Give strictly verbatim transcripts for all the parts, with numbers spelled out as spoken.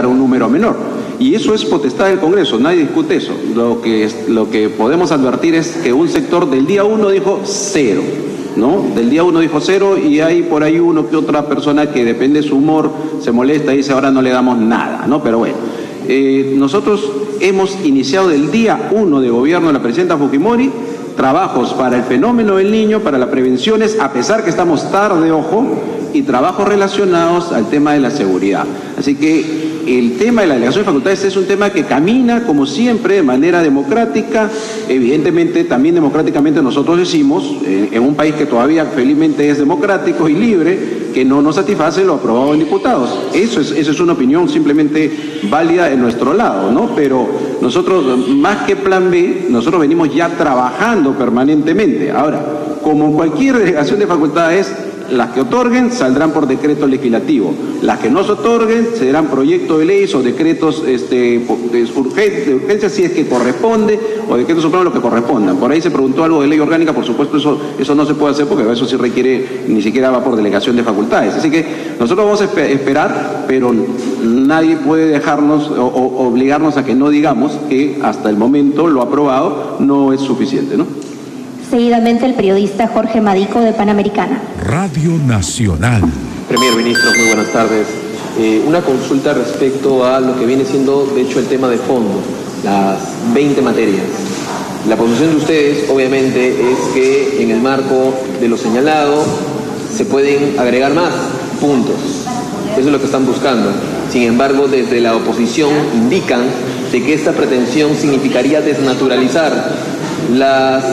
llegar a un número menor. Y eso es potestad del Congreso, nadie discute eso. Lo que, es, lo que podemos advertir es que un sector del día uno dijo cero, ¿no? Del día uno dijo cero y hay por ahí uno que otra persona que depende de su humor, se molesta y dice ahora no le damos nada, ¿no? Pero bueno, eh, nosotros hemos iniciado del día uno de gobierno de la presidenta Fujimori trabajos para el fenómeno del niño, para las prevenciones, a pesar que estamos tarde, ojo, y trabajos relacionados al tema de la seguridad. Así que el tema de la delegación de facultades es un tema que camina, como siempre, de manera democrática. Evidentemente, también democráticamente nosotros decimos, eh, en un país que todavía felizmente es democrático y libre, que no nos satisface lo aprobado en diputados. Eso es, eso es una opinión simplemente válida de nuestro lado, ¿no? Pero nosotros, más que plan B, nosotros venimos ya trabajando permanentemente. Ahora, como cualquier delegación de facultades, las que otorguen saldrán por decreto legislativo, las que no se otorguen serán proyectos de leyes o decretos este, de urgencia si es que corresponde, o decretos supremos lo que correspondan. Por ahí se preguntó algo de ley orgánica, por supuesto eso, eso no se puede hacer porque eso sí requiere, ni siquiera va por delegación de facultades. Así que nosotros vamos a esperar, pero nadie puede dejarnos o, o obligarnos a que no digamos que hasta el momento lo aprobado no es suficiente, ¿no? Seguidamente el periodista Jorge Madico de Panamericana. Radio Nacional. Premier, ministro, muy buenas tardes. Eh, una consulta respecto a lo que viene siendo, de hecho, el tema de fondo, las veinte materias. La posición de ustedes, obviamente, es que en el marco de lo señalado se pueden agregar más puntos. Eso es lo que están buscando. Sin embargo, desde la oposición indican de que esta pretensión significaría desnaturalizar las...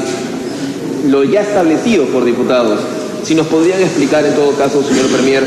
lo ya establecido por diputados. Si nos podrían explicar en todo caso, señor Premier,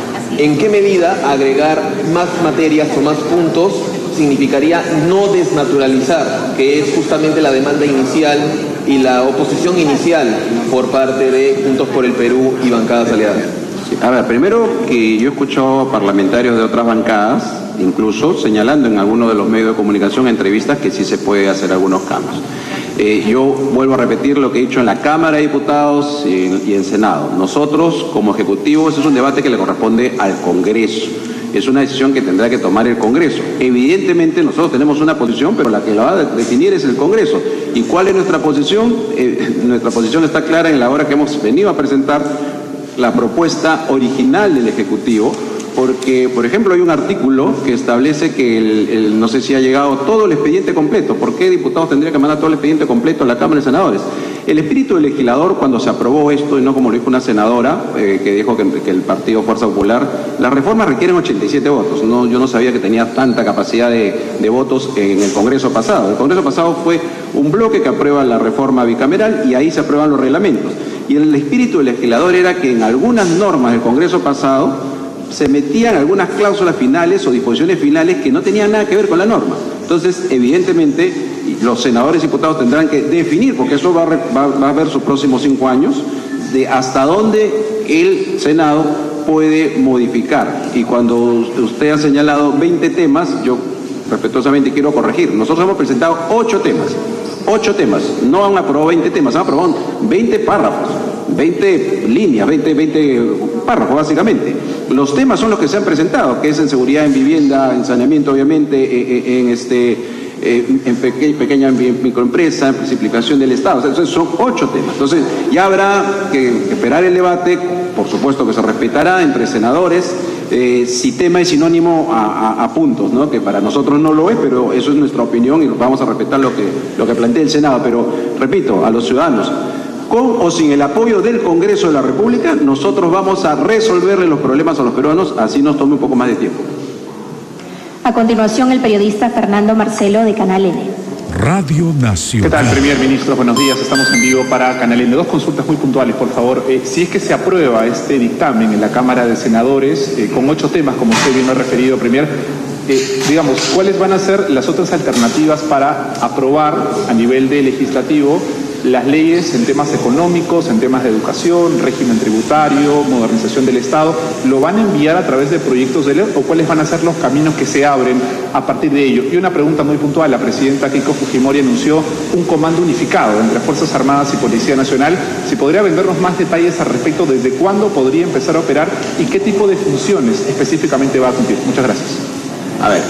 en qué medida agregar más materias o más puntos significaría no desnaturalizar, que es justamente la demanda inicial y la oposición inicial por parte de Juntos por el Perú y bancadas aliadas. Sí, a ver, primero que yo he escuchado parlamentarios de otras bancadas, incluso señalando en algunos de los medios de comunicación, entrevistas, que sí se puede hacer algunos cambios. Eh, yo vuelvo a repetir lo que he dicho en la Cámara de Diputados y, y en Senado. Nosotros, como Ejecutivo, ese es un debate que le corresponde al Congreso. Es una decisión que tendrá que tomar el Congreso. Evidentemente, nosotros tenemos una posición, pero la que la va a definir es el Congreso. ¿Y cuál es nuestra posición? Eh, nuestra posición está clara en la hora que hemos venido a presentar la propuesta original del Ejecutivo, porque, por ejemplo, hay un artículo que establece que, el, el, no sé si ha llegado todo el expediente completo. ¿Por qué diputados tendría que mandar todo el expediente completo a la Cámara de Senadores? El espíritu del legislador, cuando se aprobó esto, y no como lo dijo una senadora, eh, que dijo que, que el Partido Fuerza Popular, las reformas requieren ochenta y siete votos. No, yo no sabía que tenía tanta capacidad de, de votos en el Congreso pasado. El Congreso pasado fue un bloque que aprueba la reforma bicameral y ahí se aprueban los reglamentos. Y el espíritu del legislador era que en algunas normas del Congreso pasado se metían algunas cláusulas finales o disposiciones finales que no tenían nada que ver con la norma. Entonces, evidentemente, los senadores y diputados tendrán que definir, porque eso va a, va, va a ver sus próximos cinco años, de hasta dónde el Senado puede modificar. Y cuando usted ha señalado veinte temas, yo respetuosamente quiero corregir. Nosotros hemos presentado ocho temas. Ocho temas. No han aprobado veinte temas, han aprobado veinte párrafos, veinte líneas, veinte, veinte párrafos, básicamente. Los temas son los que se han presentado, que es en seguridad, en vivienda, en saneamiento, obviamente, en, en este... en peque, pequeña microempresa, en simplificación del Estado. Entonces son ocho temas. Entonces ya habrá que esperar el debate, por supuesto que se respetará entre senadores, eh, si tema es sinónimo a, a, a puntos, ¿no? Que para nosotros no lo es, pero eso es nuestra opinión y vamos a respetar lo que, lo que plantea el Senado. Pero repito, a los ciudadanos, con o sin el apoyo del Congreso de la República, nosotros vamos a resolverle los problemas a los peruanos, así nos tome un poco más de tiempo. A continuación, el periodista Fernando Marcelo de Canal N. Radio Nacional. ¿Qué tal, Premier, ministro? Buenos días. Estamos en vivo para Canal N. Dos consultas muy puntuales, por favor. Eh, si es que se aprueba este dictamen en la Cámara de Senadores, eh, con ocho temas, como usted bien lo ha referido, Premier, eh, digamos, ¿cuáles van a ser las otras alternativas para aprobar a nivel de legislativo las leyes en temas económicos, en temas de educación, régimen tributario, modernización del Estado? ¿Lo van a enviar a través de proyectos de ley o cuáles van a ser los caminos que se abren a partir de ello? Y una pregunta muy puntual. La presidenta Keiko Fujimori anunció un comando unificado entre Fuerzas Armadas y Policía Nacional. Si podría vendernos más detalles al respecto, desde cuándo podría empezar a operar y qué tipo de funciones específicamente va a cumplir. Muchas gracias. A ver,